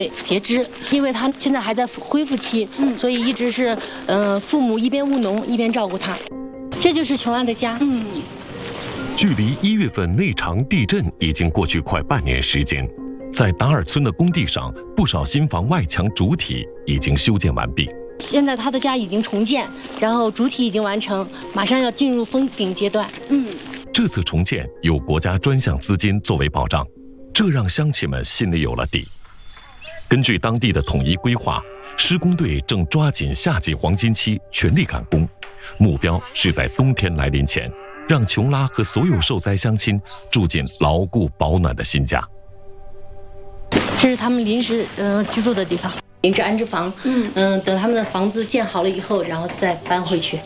截肢，因为他现在还在恢复期，所以一直是父母一边务农一边照顾他。这就是琼拉的家。 距离1月份那场地震已经过去快半年时间，在达尔村的工地上，不少新房外墙主体已经修建完毕。 现在他的家已经重建，然后主体已经完成，马上要进入封顶阶段。 这次重建有国家专项资金作为保障，这让乡亲们心里有了底。根据当地的统一规划，施工队正抓紧夏季黄金期全力赶工，目标是在冬天来临前，让琼拉和所有受灾乡亲住进牢固保暖的新家。 这是他们临时居住的地方，临时安置房。等他们的房子建好了以后，然后再搬回去。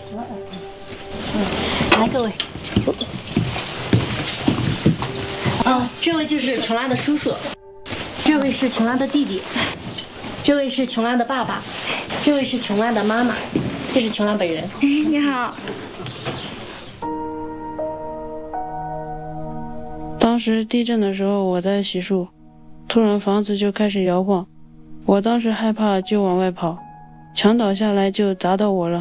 来，各位。这位就是琼拉的叔叔，这位是琼拉的弟弟，这位是琼拉的爸爸，这位是琼拉的妈妈，这是琼拉本人。 你好。 当时地震的时候，我在洗漱，突然房子就开始摇晃，我当时害怕就往外跑，墙倒下来就砸到我了。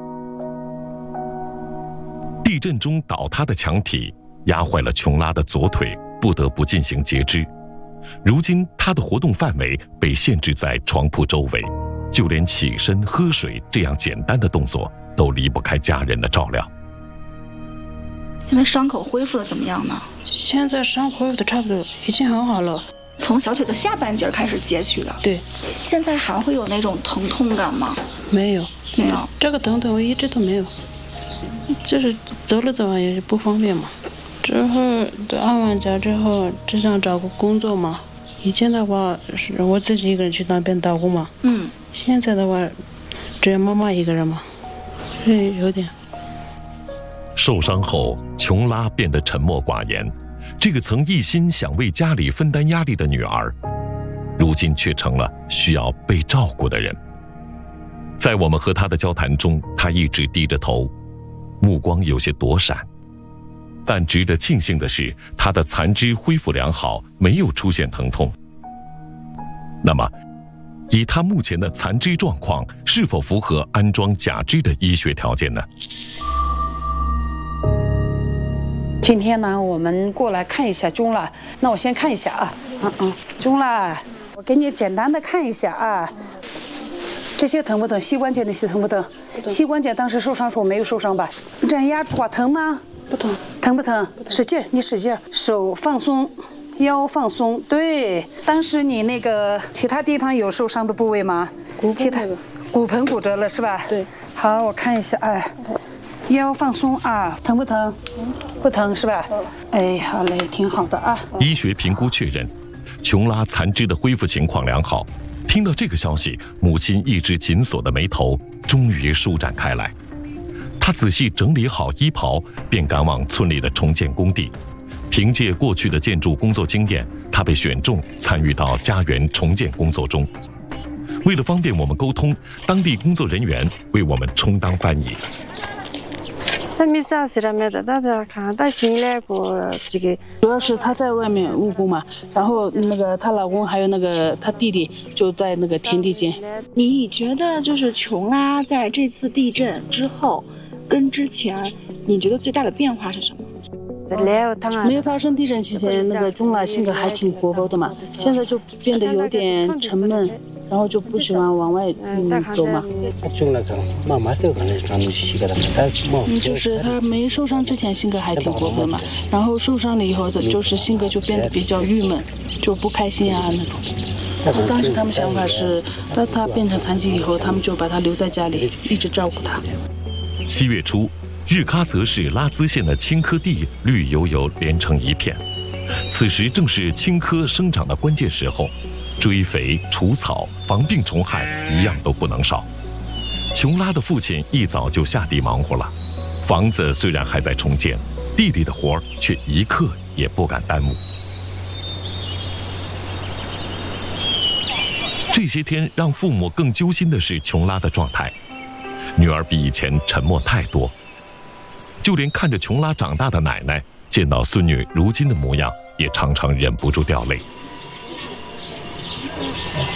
地震中倒塌的墙体压坏了琼拉的左腿，不得不进行截肢。如今他的活动范围被限制在床铺周围，就连起身喝水这样简单的动作都离不开家人的照料。 现在伤口恢复的怎么样呢？ 现在伤口恢复的差不多，已经很好了。 从小腿的下半截开始截取的。对。现在还会有那种疼痛感吗？ 没有， 没有。 这个疼痛我一直都没有，就是走了走也不方便嘛。之后安完家之后，只想找个工作嘛。以前的话是我自己一个人去那边打工嘛。现在的话，只有妈妈一个人嘛，所以有点。 受伤后，琼拉变得沉默寡言。这个曾一心想为家里分担压力的女儿，如今却成了需要被照顾的人。在我们和她的交谈中，她一直低着头，目光有些躲闪。但值得庆幸的是，她的残肢恢复良好，没有出现疼痛。那么，以她目前的残肢状况，是否符合安装假肢的医学条件呢？ 今天呢，我们过来看一下琼拉。那我先看一下啊，琼拉，我给你简单的看一下啊。这些疼不疼？膝关节那些疼不疼？膝关节当时受伤时候没有受伤吧？这样压的话疼吗？不疼。疼不疼？使劲，你使劲，手放松，腰放松。对，当时你那个其他地方有受伤的部位吗？其他骨盆骨折了是吧？对。好，我看一下，腰放松啊，疼不疼？不疼是吧？好嘞，挺好的啊。 医学评估确认，琼拉残肢的恢复情况良好。听到这个消息，母亲一直紧锁的眉头终于舒展开来。她仔细整理好衣袍，便赶往村里的重建工地。凭借过去的建筑工作经验，她被选中参与到家园重建工作中。为了方便我们沟通，当地工作人员为我们充当翻译。 主要是她在外面务工嘛，然后那个她老公还有那个她弟弟就在那个田地间。 你觉得就是琼拉在这次地震之后跟之前，你觉得最大的变化是什么？ 没发生地震期前，那个琼拉性格还挺活泼的嘛，现在就变得有点沉闷，然后就不喜欢往外走嘛。就是他没受伤之前性格还挺活泼嘛，然后受伤了以后，就是性格就变得比较郁闷，就不开心啊那种。当时他们想法是，他变成残疾以后，他们就把他留在家里，一直照顾他。 7月初，日喀则市拉孜县的青稞地绿油油连成一片，此时正是青稞生长的关键时候，追肥、除草、防病虫害一样都不能少。琼拉的父亲一早就下地忙活了，房子虽然还在重建，地里的活儿却一刻也不敢耽误。这些天让父母更揪心的是琼拉的状态，女儿比以前沉默太多，就连看着琼拉长大的奶奶，见到孙女如今的模样，也常常忍不住掉泪。